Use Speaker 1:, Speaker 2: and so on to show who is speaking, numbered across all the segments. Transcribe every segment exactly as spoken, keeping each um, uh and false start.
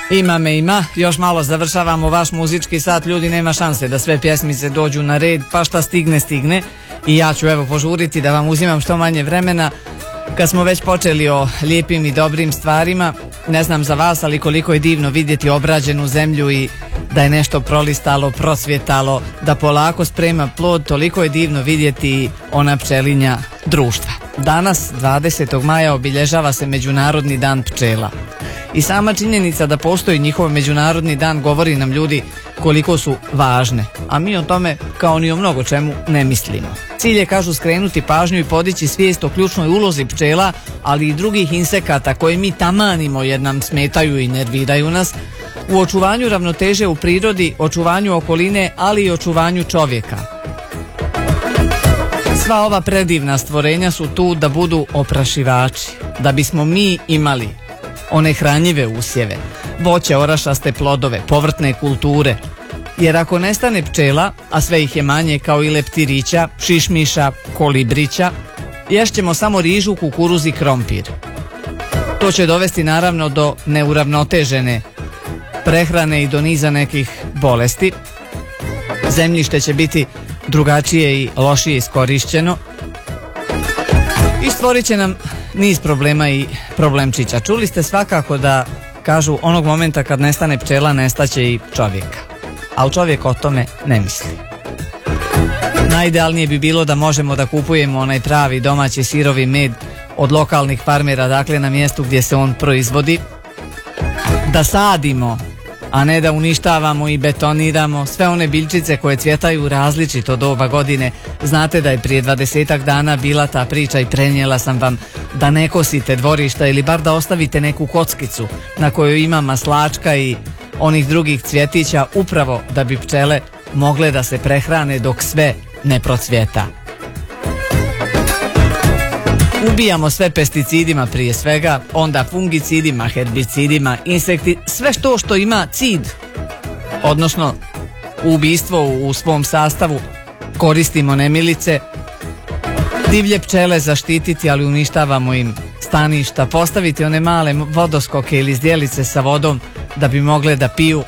Speaker 1: Ima me ima, još malo završavamo vaš muzički sat, ljudi, nema šanse da sve pjesmice dođu na red, pa šta stigne, stigne. I ja ću evo požuriti da vam uzimam što manje vremena. Kad smo već počeli o lijepim i dobrim stvarima, ne znam za vas, ali koliko je divno vidjeti obrađenu zemlju i da je nešto prolistalo, prosvjetalo, da polako sprema plod, toliko je divno vidjeti ona pčelinja društva. Danas, dvadesetog maja, obilježava se Međunarodni dan pčela. I sama činjenica da postoji njihov međunarodni dan govori nam, ljudi, koliko su važne, a mi o tome kao ni o mnogo čemu ne mislimo. Cilj je, kažu, skrenuti pažnju i podići svijest o ključnoj ulozi pčela, ali i drugih insekata koje mi tamanimo jer nam smetaju i nerviraju nas, u očuvanju ravnoteže u prirodi, očuvanju okoline, ali i očuvanju čovjeka. Sva ova predivna stvorenja su tu da budu oprašivači, da bismo mi imali one hranjive usjeve, voće, orašaste plodove, povrtne kulture. Jer ako nestane pčela, a sve ih je manje kao i leptirića, šišmiša, kolibrića, ješćemo samo rižu, kukuruz i krompir. To će dovesti naravno do neuravnotežene prehrane i do niza nekih bolesti. Zemljište će biti drugačije i lošije iskorišćeno i stvorit će nam niz problema i problemčića. Čuli ste svakako da kažu onog momenta kad nestane pčela nestaće i čovjeka, ali čovjek o tome ne misli. Najidealnije bi bilo da možemo da kupujemo onaj pravi domaći sirovi med od lokalnih farmera, dakle na mjestu gdje se on proizvodi, da sadimo, a ne da uništavamo i betoniramo sve one biljčice koje cvjetaju u različito doba godine. Znate da je prije dvadesetak dana bila ta priča i prenijela sam vam da ne kosite dvorišta ili bar da ostavite neku kockicu na kojoj ima maslačka i onih drugih cvjetića, upravo da bi pčele mogle da se prehrane dok sve ne procvjeta. Ubijamo sve pesticidima prije svega, onda fungicidima, herbicidima, insekti, sve što što ima cid, odnosno ubijstvo u svom sastavu, koristimo nemilice, divlje pčele zaštititi, ali uništavamo im staništa, postaviti one male vodoskoke ili zdjelice sa vodom da bi mogle da piju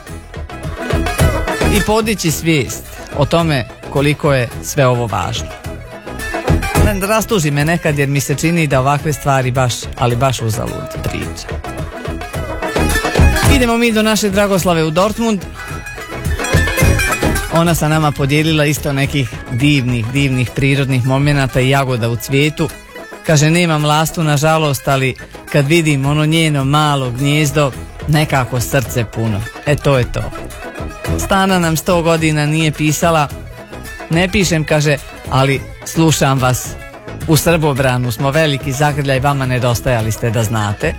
Speaker 1: i podići svijest o tome koliko je sve ovo važno. Rastuži me nekad jer mi se čini da ovakve stvari baš, ali baš uzalud priča. Idemo mi do naše Dragoslave u Dortmund. Ona sa nama podijelila isto nekih divnih, divnih prirodnih momenata i jagoda u cvijetu. Kaže, nemam lastu nažalost, ali kad vidim ono njeno malo gnjezdo, nekako srce puno. E to je to. Stana nam sto godina nije pisala. Ne pišem, kaže, ali slušam vas. U Srbobranu smo veliki zagrljaj, vama nedostajali ste da znate.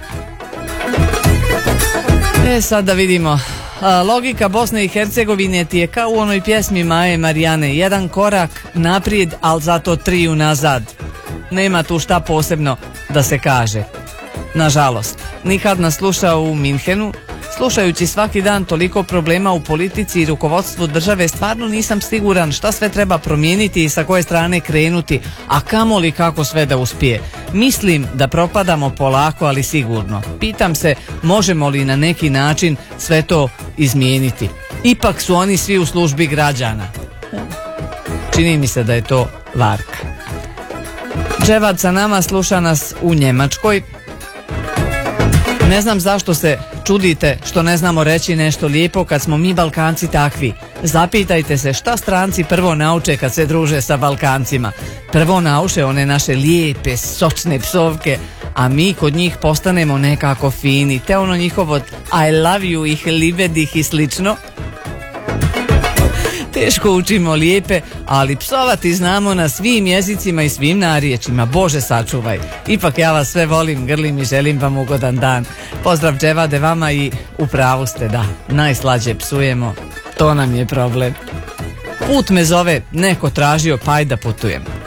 Speaker 1: E sad da vidimo. A, logika Bosne i Hercegovine ti je kao u onoj pjesmi Maje Marijane. Jedan korak naprijed, ali zato triju nazad. Nema tu šta posebno da se kaže. Nažalost, nikad nas slušao u Minhenu. Slušajući svaki dan toliko problema u politici i rukovodstvu države, stvarno nisam siguran šta sve treba promijeniti i sa koje strane krenuti, a kamoli kako sve da uspije. Mislim da propadamo polako, ali sigurno. Pitam se, možemo li na neki način sve to izmijeniti? Ipak su oni svi u službi građana. Čini mi se da je to varka. Dževad sa nama sluša nas u Njemačkoj. Ne znam zašto se čudite što ne znamo reći nešto lijepo kad smo mi Balkanci takvi. Zapitajte se šta stranci prvo nauče kad se druže sa Balkancima. Prvo nauče one naše lijepe, sočne psovke, a mi kod njih postanemo nekako fini. Te ono njihovo I love you, ih libedih i slično. Teško učimo lijepe, ali psovati znamo na svim jezicima i svim narječima. Bože sačuvaj. Ipak ja vas sve volim, grlim i želim vam ugodan dan. Pozdrav dževade vama i u pravu ste, da, najslađe psujemo, to nam je problem. Put me zove, neko tražio, pa ajde da putujem.